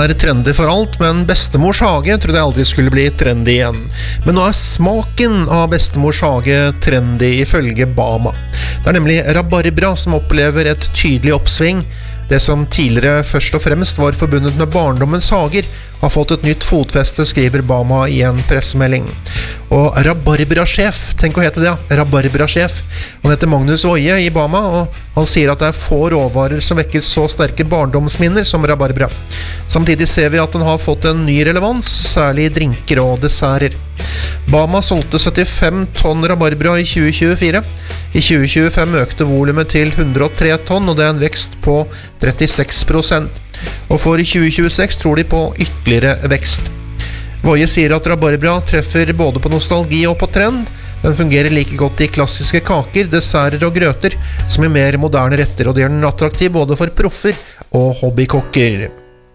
trendy for alt, men bestemors hage trodde jeg aldri skulle bli trendy igjen. Men nå smaken av bestemors hage trendy ifølge Bama. Det nemlig rabarbra som opplever et tydelig oppsving. Det som tidligere først og fremst var forbundet med barndommens hager, har fått et nytt fotfeste, skriver Bama i en pressemelding. Og rabarbra-sjef, tenk å hete det, rabarbra-sjef. Han heter Magnus Woie i Bama, og han sier at det få råvarer som vekker så sterke barndomsminner som rabarbra. Samtidig ser vi at den har fått en ny relevans, særlig i drinker og desserter. Bama solgte 75 tonn rabarbra i 2024. I 2025 økte volumet til 103 tonn, og det en vekst på 36%. Og for 2026 tror de på ytterligere vekst. Woie sier at rabarbra treffer både på nostalgi og på trend. Den fungerer like godt i klassiske kaker, desserter og grøter som i mer moderne retter, og det gjør den attraktiv både for proffer og hobbykokker.